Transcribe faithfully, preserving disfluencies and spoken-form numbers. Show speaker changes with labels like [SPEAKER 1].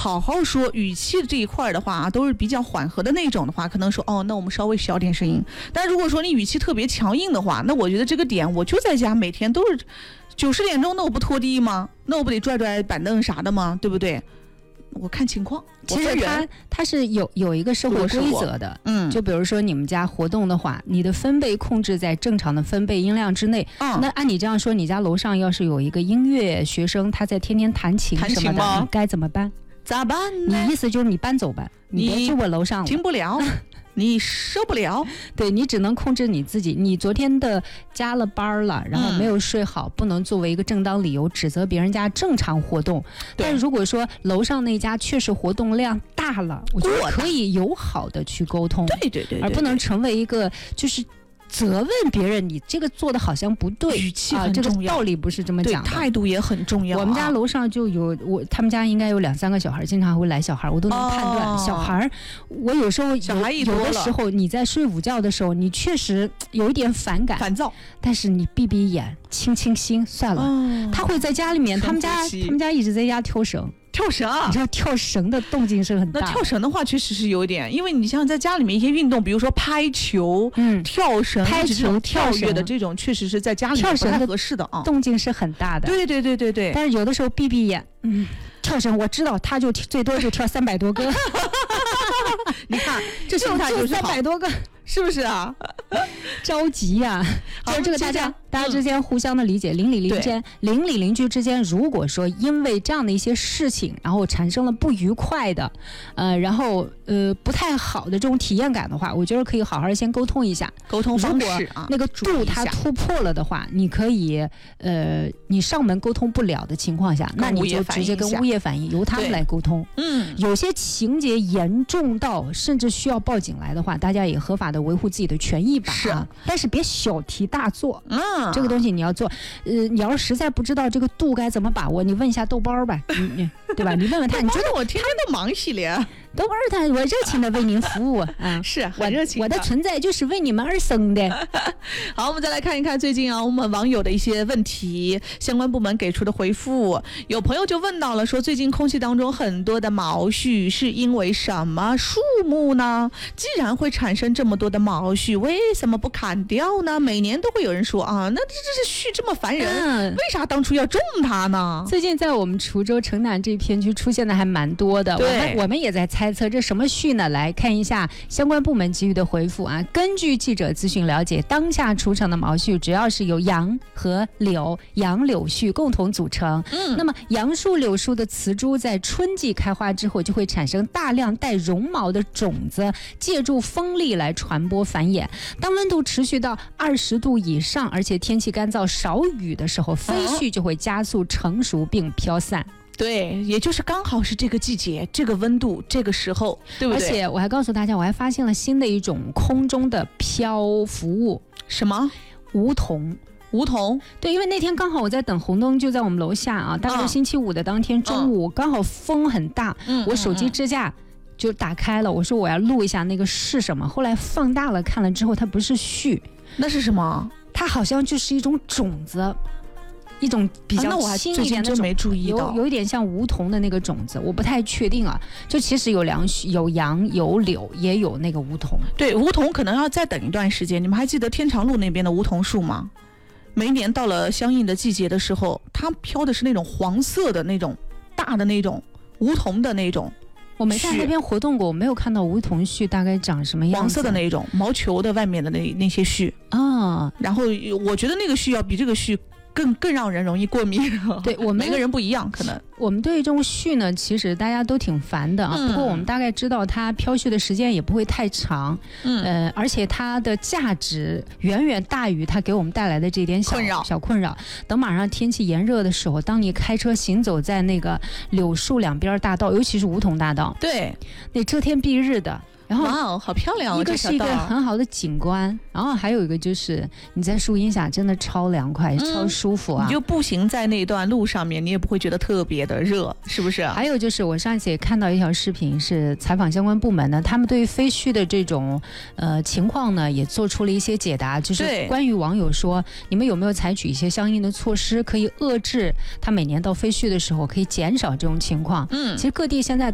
[SPEAKER 1] 好好说，语气这一块的话啊，都是比较缓和的那种的话，可能说哦，那我们稍微小点声音。但如果说你语气特别强硬的话，那我觉得这个点我就在家每天都是九十点钟，那我不拖地吗？那我不得拽拽板凳啥的吗？对不对？我看情况。
[SPEAKER 2] 其实它它是有有一个社会规则的，嗯，就比如说你们家活动的话，你的分贝控制在正常的分贝音量之内。嗯，那按你这样说，你家楼上要是有一个音乐学生，他在天天弹琴什么的，你该怎么办？
[SPEAKER 1] 咋办呢？
[SPEAKER 2] 你意思就是你搬走吧，你别住我楼上了，
[SPEAKER 1] 停不了。你受不了，
[SPEAKER 2] 对，你只能控制你自己。你昨天的加了班了，然后没有睡好，嗯、不能作为一个正当理由指责别人家正常活动。但是如果说楼上那家确实活动量大了，我觉得可以友好的去沟通，
[SPEAKER 1] 对对 对, 对，
[SPEAKER 2] 而不能成为一个就是责问别人，你这个做的好像不对，
[SPEAKER 1] 语气很重要，
[SPEAKER 2] 啊、这个道理不是这么讲的，
[SPEAKER 1] 态度也很重要、啊。
[SPEAKER 2] 我们家楼上就有我，他们家应该有两三个小孩，经常会来小孩，我都能判断、哦、小孩。我有时候
[SPEAKER 1] 小孩一
[SPEAKER 2] 有的时候你在睡午觉的时候，你确实有一点反感、
[SPEAKER 1] 烦躁，
[SPEAKER 2] 但是你闭闭眼、清清心，算了。哦、他会在家里面，他们家他们家一直在家跳绳。
[SPEAKER 1] 跳绳，
[SPEAKER 2] 你知道跳绳的动静是很大的。
[SPEAKER 1] 那跳绳的话，确实是有点，因为你像在家里面一些运动，比如说拍球、嗯、跳绳、
[SPEAKER 2] 拍球、
[SPEAKER 1] 跳跃的这种，确实是在家里面不太合适的啊，
[SPEAKER 2] 动静是很大的。
[SPEAKER 1] 对对对对对。
[SPEAKER 2] 但是有的时候闭闭眼，嗯，跳绳我知道，他就最多就跳三百多个。
[SPEAKER 1] 你看，这心态就是
[SPEAKER 2] 三百多个，
[SPEAKER 1] 是不是啊？
[SPEAKER 2] 着急呀、啊！就这个大家。大家之间互相的理解，邻里邻间、邻里邻居之间，如果说因为这样的一些事情，然后产生了不愉快的，呃，然后呃不太好的这种体验感的话，我觉得可以好好先沟通一下，
[SPEAKER 1] 沟通方式啊，
[SPEAKER 2] 那个度它突破了的话，你可以呃，你上门沟通不了的情况下，那你就直接跟物业反映，由他们来沟通。嗯，有些情节严重到甚至需要报警来的话，大家也合法的维护自己的权益吧。
[SPEAKER 1] 是
[SPEAKER 2] 啊，但是别小题大做。
[SPEAKER 1] 嗯。
[SPEAKER 2] 这个东西你要做，呃，你要是实在不知道这个度该怎么把握，你问一下豆包吧，你你对吧？你问问他，你觉得
[SPEAKER 1] 我天天都忙死了。
[SPEAKER 2] 豆包他我热情的为您服务啊，
[SPEAKER 1] 是很热情的，
[SPEAKER 2] 我的存在就是为你们而生的。
[SPEAKER 1] 好，我们再来看一看最近啊，我们网友的一些问题，相关部门给出的回复。有朋友就问到了，说最近空气当中很多的毛絮，是因为什么树木呢？既然会产生这么多的毛絮，为什么不砍掉呢？每年都会有人说啊，那这这是絮这么烦人、嗯，为啥当初要种它呢？
[SPEAKER 2] 最近在我们滁州城南这片区出现的还蛮多的，
[SPEAKER 1] 对，
[SPEAKER 2] 我们我们也在猜测这什么絮呢？来看一下相关部门给予的回复啊。根据记者咨询了解，当下除场的毛絮主要是由杨和柳、杨柳絮共同组成。嗯，那么杨树、柳树的雌株在春季开花之后，就会产生大量带绒毛的种子，借助风力来传播繁衍。当温度持续到二十度以上，而且天气干燥少雨的时候，飞絮就会加速成熟并飘散。
[SPEAKER 1] 对，也就是刚好是这个季节、这个温度、这个时候，对不对？
[SPEAKER 2] 而且我还告诉大家，我还发现了新的一种空中的漂浮物，
[SPEAKER 1] 什么？
[SPEAKER 2] 梧桐。
[SPEAKER 1] 梧桐，
[SPEAKER 2] 对，因为那天刚好我在等红灯，就在我们楼下啊，大概是星期五的当天中午，嗯、刚好风很大，嗯、我手机支架就打开了，我说我要录一下那个是什么，后来放大了看了之后，它不是絮，
[SPEAKER 1] 那是什么？
[SPEAKER 2] 它好像就是一种种子。一种比较轻一点的种、
[SPEAKER 1] 啊、没注意到，
[SPEAKER 2] 有有一点像梧桐的那个种子，我不太确定啊。就其实有杨有杨有柳，也有那个梧桐。
[SPEAKER 1] 对，梧桐可能要再等一段时间。你们还记得天长路那边的梧桐树吗？每一年到了相应的季节的时候，它飘的是那种黄色的那种大的那种梧桐的那种。
[SPEAKER 2] 我没在那边活动过，我没有看到梧桐絮大概长什么样子。
[SPEAKER 1] 黄色的那种毛球的外面的那那些絮
[SPEAKER 2] 啊，
[SPEAKER 1] 然后我觉得那个絮要比这个絮更更让人容易过敏。
[SPEAKER 2] 对，我们
[SPEAKER 1] 每个人不一样，可能
[SPEAKER 2] 我们对于这种絮呢，其实大家都挺烦的啊。嗯、不过我们大概知道它飘絮的时间也不会太长，嗯，呃，而且它的价值远远大于它给我们带来的这点小
[SPEAKER 1] 困扰。
[SPEAKER 2] 小困扰。等马上天气炎热的时候，当你开车行走在那个柳树两边大道，尤其是梧桐大道，
[SPEAKER 1] 对，
[SPEAKER 2] 那遮天蔽日的。然后
[SPEAKER 1] 哇哦，好漂亮！
[SPEAKER 2] 一个是一个很好的景观，然后还有一个就是你在树荫下真的超凉快、嗯、超舒服啊！
[SPEAKER 1] 你就步行在那段路上面，你也不会觉得特别的热，是不是？
[SPEAKER 2] 还有就是我上一次也看到一条视频，是采访相关部门的，他们对于飞絮的这种呃情况呢，也做出了一些解答，就是关于网友说你们有没有采取一些相应的措施，可以遏制它每年到飞絮的时候可以减少这种情况？嗯，其实各地现在